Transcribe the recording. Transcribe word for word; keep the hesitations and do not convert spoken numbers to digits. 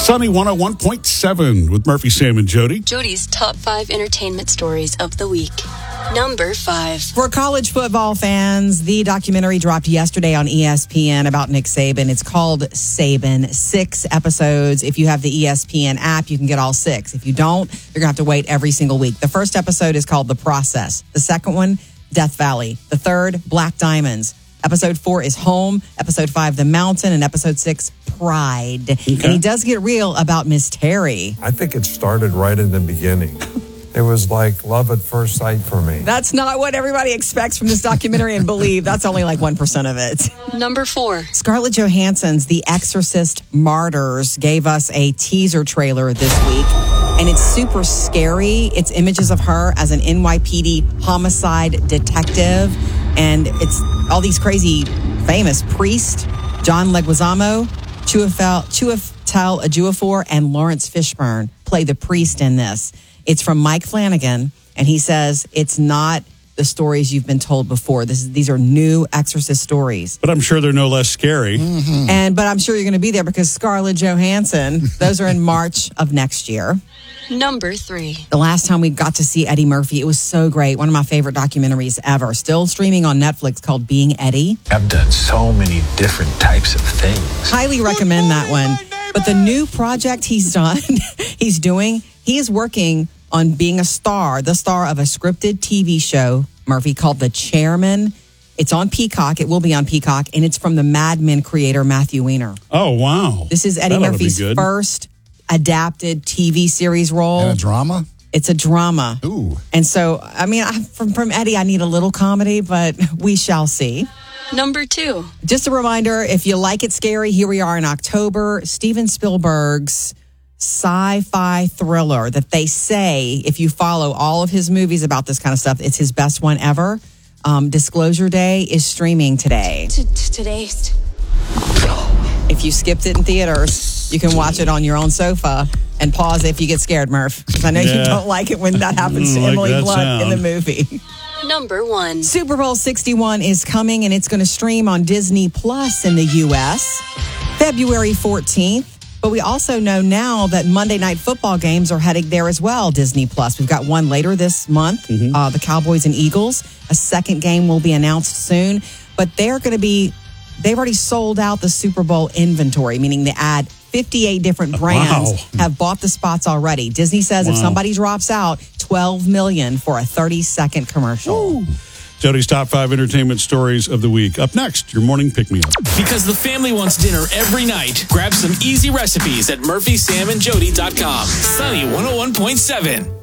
Sunny one oh one point seven with Murphy, Sam, and Jody. Jody's top five entertainment stories of the week. Number five. For college football fans, the documentary dropped yesterday on E S P N about Nick Saban. It's called Saban. Six episodes. If you have the E S P N app, you can get all six. If you don't, you're going to have to wait every single week. The first episode is called The Process. The second one, Death Valley. The third, Black Diamonds. Episode four is Home. Episode five, The Mountain. And episode six, Pride. Okay. And he does get real about Miss Terry. I think it started right in the beginning. It was like love at first sight for me. That's not what everybody expects from this documentary, and believe that's only like one percent of it. Number four. Scarlett Johansson's The Exorcist Martyrs gave us a teaser trailer this week, and it's super scary. It's images of her as an N Y P D homicide detective, and it's all these crazy famous priests, John Leguizamo, Chiwetel Chiwetel Ejiofor, and Lawrence Fishburne play the priest in this. It's from Mike Flanagan, and he says it's not the stories you've been told before. This is, these are new Exorcist stories. But I'm sure they're no less scary. Mm-hmm. And but I'm sure you're going to be there because Scarlett Johansson, those are in March of next year. Number three. The last time we got to see Eddie Murphy, it was so great. One of my favorite documentaries ever. Still streaming on Netflix, called Being Eddie. I've done so many different types of things. Highly recommend that one. But the new project he's done, he's doing, he is working on being a star, the star of a scripted T V show, Murphy, called The Chairman. It's on Peacock. It will be on Peacock, and it's from the Mad Men creator, Matthew Weiner. Oh, wow. This is Eddie That Murphy's first adapted T V series role. And a drama? It's a drama. Ooh. And so, I mean, I, from, from Eddie, I need a little comedy, but we shall see. Number two. Just a reminder, if you like it scary, here we are in October. Steven Spielberg's sci-fi thriller that they say, if you follow all of his movies about this kind of stuff, it's his best one ever. Um, Disclosure Day is streaming today. Today's. If you skipped it in theaters, you can watch it on your own sofa and pause if you get scared, Murph. Because I know yeah. you don't like it when that happens to like Emily Blunt sound. in the movie. Number one. Super Bowl sixty-one is coming, and it's going to stream on Disney Plus in the U S February fourteenth. But we also know now that Monday Night Football games are heading there as well, Disney Plus. We've got one later this month, mm-hmm. uh, the Cowboys and Eagles. A second game will be announced soon. But they're going to be, they've already sold out the Super Bowl inventory, meaning they add fifty-eight different brands wow. have bought the spots already. Disney says wow. if somebody drops out, twelve million dollars for a thirty-second commercial. Ooh. Jody's top five entertainment stories of the week. Up next, your morning pick-me-up. Because the family wants dinner every night, grab some easy recipes at murphy sam and jody dot com. Sunny one oh one point seven.